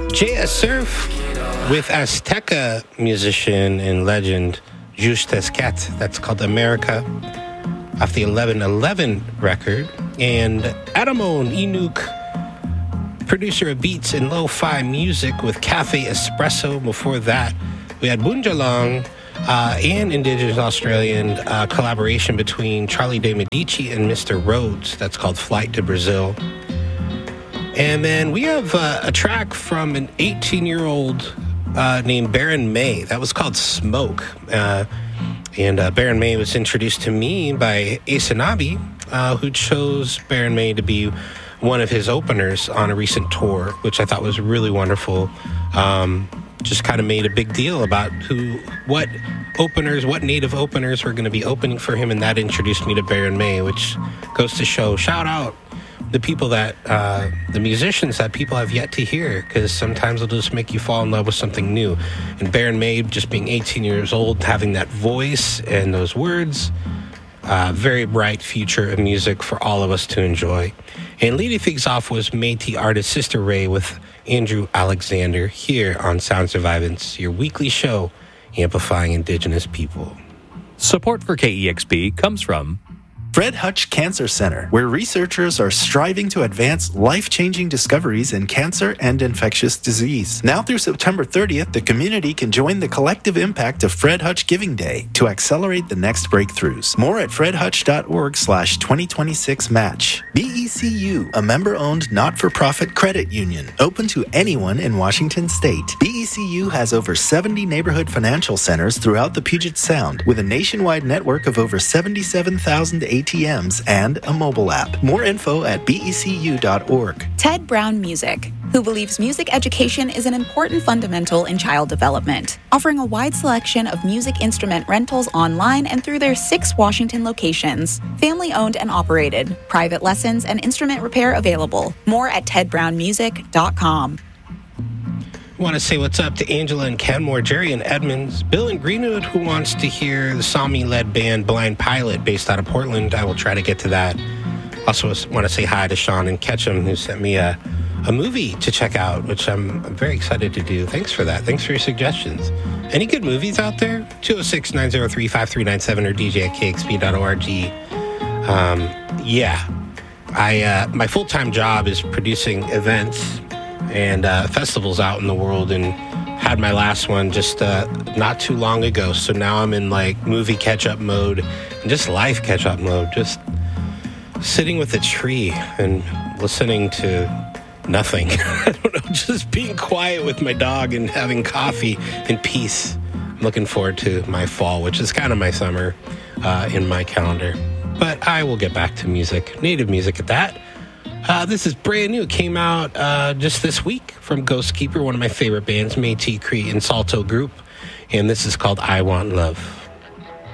J.S. Surf with Azteca musician and legend Just Escat. That's called America, off the 1111 record. And Adamon Inuk, producer of beats and lo-fi music with Cafe Espresso. Before that, we had Bunjalong, an Indigenous Australian collaboration between Charlie De Medici and Mr. Rhodes. That's called Flight to Brazil. And then we have a track from an 18-year-old named Baron May. That was called Smoke. And Baron May was introduced to me by Asanabi, who chose Baron May to be one of his openers on a recent tour, which I thought was really wonderful. Just kind of made a big deal about what native openers were going to be opening for him, and that introduced me to Baron May, which goes to show, shout out the people that, the musicians that people have yet to hear, because sometimes it'll just make you fall in love with something new. And Baron May, just being 18 years old, having that voice and those words, very bright future of music for all of us to enjoy. And leading things off was Métis artist Sister Ray with Andrew Alexander here on Sound Survivance, your weekly show amplifying Indigenous people. Support for KEXP comes from Fred Hutch Cancer Center, where researchers are striving to advance life-changing discoveries in cancer and infectious disease. Now through September 30th, the community can join the collective impact of Fred Hutch Giving Day to accelerate the next breakthroughs. More at fredhutch.org/2026match. BECU, a member-owned not-for-profit credit union, open to anyone in Washington State. BECU has over 70 neighborhood financial centers throughout the Puget Sound, with a nationwide network of over 77,000 ATMs and a mobile app. More info at becu.org. Ted Brown Music, who believes music education is an important fundamental in child development, offering a wide selection of music instrument rentals online and through their 6 Washington locations. Family-owned and operated. Private lessons and instrument repair available. More at tedbrownmusic.com. Want to say what's up to Angela and Kenmore, Jerry and Edmonds, Bill and Greenwood, who wants to hear the Sami-led band Blind Pilot based out of Portland. I will try to get to that. Also want to say hi to Sean and Ketchum, who sent me a movie to check out, which I'm very excited to do. Thanks for that. Thanks for your suggestions. Any good movies out there? 206-903-5397 or dj@kxp.org. My full-time job is producing events and festivals out in the world, and had my last one just not too long ago. So now I'm in like movie catch-up mode and just life catch-up mode, just sitting with a tree and listening to nothing. I don't know, just being quiet with my dog and having coffee in peace. I'm looking forward to my fall, which is kind of my summer in my calendar. But I will get back to music, native music at that. This is brand new. It came out just this week from Ghost Keeper, one of my favorite bands, Métis, Cree, and Salto Group. And this is called I Want Love.